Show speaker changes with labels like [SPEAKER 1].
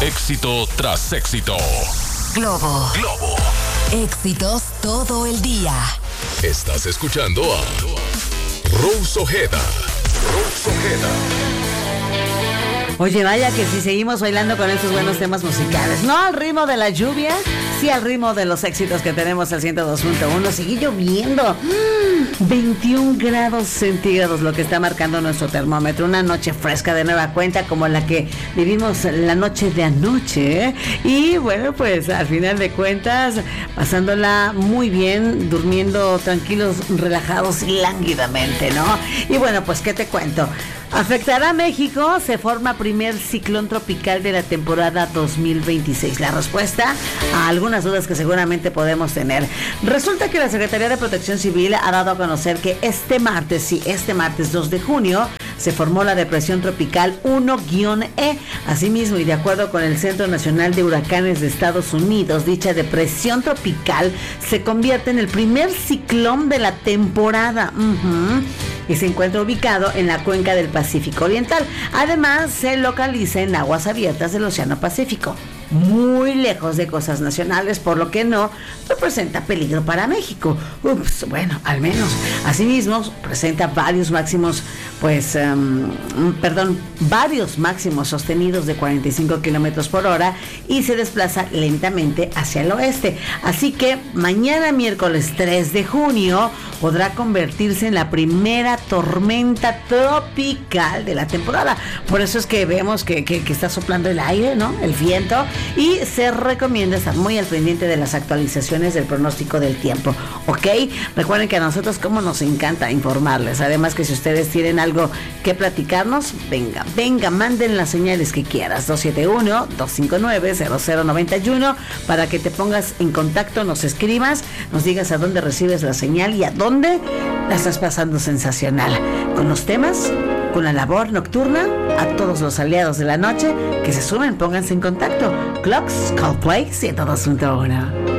[SPEAKER 1] Éxito tras éxito.
[SPEAKER 2] Globo. Éxitos todo el día.
[SPEAKER 1] Estás escuchando a Rose Ojeda.
[SPEAKER 3] Oye, vaya que si seguimos bailando con estos buenos temas musicales. No al ritmo de la lluvia, sí al ritmo de los éxitos que tenemos al 102.1. Sigue lloviendo. 21 grados centígrados lo que está marcando nuestro termómetro. Una noche fresca de nueva cuenta como la que vivimos la noche de anoche, ¿eh? Y bueno, pues al final de cuentas, pasándola muy bien, durmiendo tranquilos, relajados y lánguidamente, ¿no? Y bueno, pues ¿qué te cuento? ¿Afectará a México? Se forma primer ciclón tropical de la temporada 2026. La respuesta a algunas dudas que seguramente podemos tener. Resulta que la Secretaría de Protección Civil ha dado a conocer que este martes 2 de junio, se formó la depresión tropical 1-E. Asimismo, y de acuerdo con el Centro Nacional de Huracanes de Estados Unidos, dicha depresión tropical se convierte en el primer ciclón de la temporada. Y se encuentra ubicado en la cuenca del Pacífico Oriental. Además, se localiza en aguas abiertas del Océano Pacífico, muy lejos de costas nacionales, por lo que no representa peligro para México. Bueno, al menos. Asimismo, presenta varios máximos, varios máximos sostenidos de 45 kilómetros por hora y se desplaza lentamente hacia el oeste. Así que mañana, miércoles 3 de junio, podrá convertirse en la primera tormenta tropical de la temporada. Por eso es que vemos que está soplando el aire, ¿no? El viento. Y se recomienda estar muy al pendiente de las actualizaciones del pronóstico del tiempo, ¿ok? Recuerden que a nosotros como nos encanta informarles. Además que si ustedes tienen algo que platicarnos, venga, manden las señales que quieras. 271-259-0091 para que te pongas en contacto, nos escribas, nos digas a dónde recibes la señal y a dónde la estás pasando sensacional. Con los temas, con la labor nocturna, a todos los aliados de la noche que se sumen, pónganse en contacto. Clocks, Coldplay, 102.1.